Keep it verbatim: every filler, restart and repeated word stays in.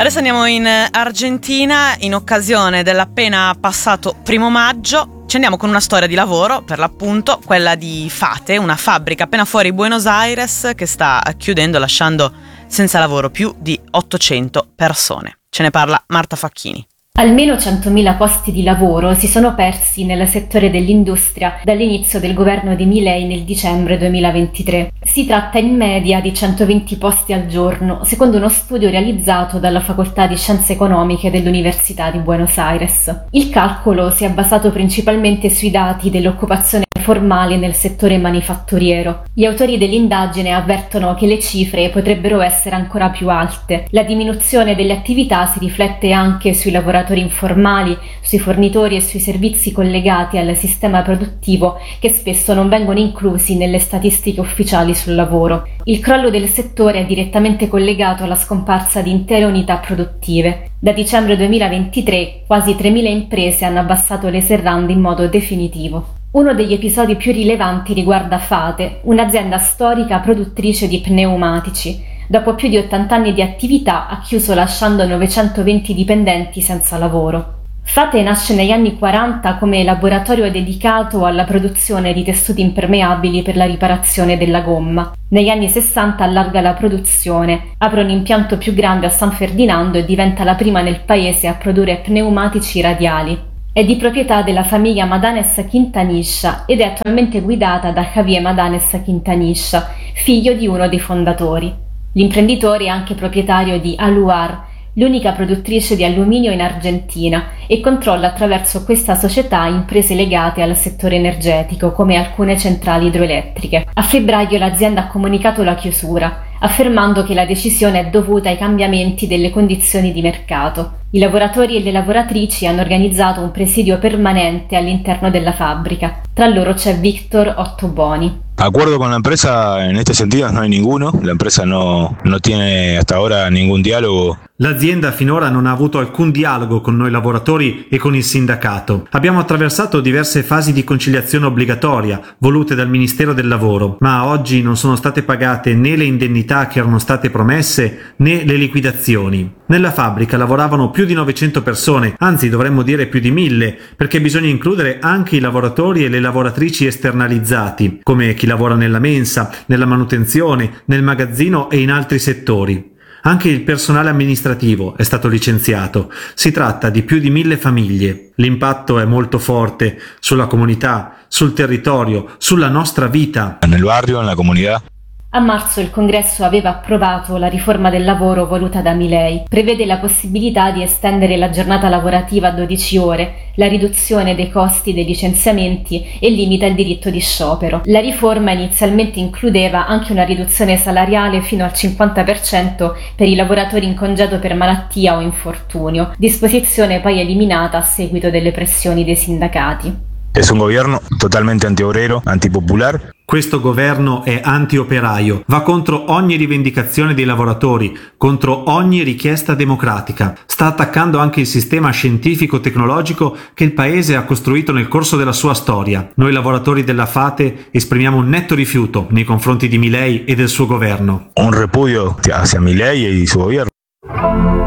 Adesso andiamo in Argentina in occasione dell'appena passato primo maggio. Ci andiamo con una storia di lavoro, per l'appunto, quella di Fate, una fabbrica appena fuori Buenos Aires che sta chiudendo, lasciando senza lavoro più di ottocento persone. Ce ne parla Marta Facchini. Almeno centomila posti di lavoro si sono persi nel settore dell'industria dall'inizio del governo di Milei nel dicembre duemilaventitré. Si tratta in media di centoventi posti al giorno, secondo uno studio realizzato dalla Facoltà di Scienze Economiche dell'Università di Buenos Aires. Il calcolo si è basato principalmente sui dati dell'occupazione formale nel settore manifatturiero. Gli autori dell'indagine avvertono che le cifre potrebbero essere ancora più alte. La diminuzione delle attività si riflette anche sui lavoratori informali, sui fornitori e sui servizi collegati al sistema produttivo che spesso non vengono inclusi nelle statistiche ufficiali sul lavoro. Il crollo del settore è direttamente collegato alla scomparsa di intere unità produttive. Da dicembre duemilaventitré quasi tremila imprese hanno abbassato le serrande in modo definitivo. Uno degli episodi più rilevanti riguarda Fate, un'azienda storica produttrice di pneumatici. Dopo più di ottanta anni di attività ha chiuso lasciando novecentoventi dipendenti senza lavoro. Fate nasce negli anni quaranta come laboratorio dedicato alla produzione di tessuti impermeabili per la riparazione della gomma. Negli anni sessanta allarga la produzione, apre un impianto più grande a San Ferdinando e diventa la prima nel paese a produrre pneumatici radiali. È di proprietà della famiglia Madanes Quintanilla ed è attualmente guidata da Javier Madanes Quintanilla, figlio di uno dei fondatori. L'imprenditore è anche proprietario di Aluar, l'unica produttrice di alluminio in Argentina, e controlla attraverso questa società imprese legate al settore energetico, come alcune centrali idroelettriche. A febbraio l'azienda ha comunicato la chiusura, affermando che la decisione è dovuta ai cambiamenti delle condizioni di mercato. I lavoratori e le lavoratrici hanno organizzato un presidio permanente all'interno della fabbrica. Tra loro c'è Víctor Ottoboni. Acuerdo con la empresa en este sentido no hay ninguno. La empresa no, no tiene hasta ahora ningún diálogo. L'azienda finora non ha avuto alcun dialogo con noi lavoratori e con il sindacato. Abbiamo attraversato diverse fasi di conciliazione obbligatoria volute dal Ministero del Lavoro, ma a oggi non sono state pagate né le indennità che erano state promesse né le liquidazioni. Nella fabbrica lavoravano più di novecento persone, anzi dovremmo dire più di mille, perché bisogna includere anche i lavoratori e le lavoratrici esternalizzati, come chi lavora nella mensa, nella manutenzione, nel magazzino e in altri settori. Anche il personale amministrativo è stato licenziato. Si tratta di più di mille famiglie. L'impatto è molto forte sulla comunità, sul territorio, sulla nostra vita. Nel barrio, nella comunità. A marzo il Congresso aveva approvato la riforma del lavoro voluta da Milei. Prevede la possibilità di estendere la giornata lavorativa a dodici ore, la riduzione dei costi dei licenziamenti e limita il diritto di sciopero. La riforma inizialmente includeva anche una riduzione salariale fino al cinquanta per cento per i lavoratori in congedo per malattia o infortunio, disposizione poi eliminata a seguito delle pressioni dei sindacati. Es un gobierno totalmente antiobrero, antipopular. Questo governo è anti-operaio, va contro ogni rivendicazione dei lavoratori, contro ogni richiesta democratica. Sta attaccando anche il sistema scientifico-tecnologico che il paese ha costruito nel corso della sua storia. Noi lavoratori della Fate esprimiamo un netto rifiuto nei confronti di Milei e del suo governo. Un repudio hacia Milei e il suo governo.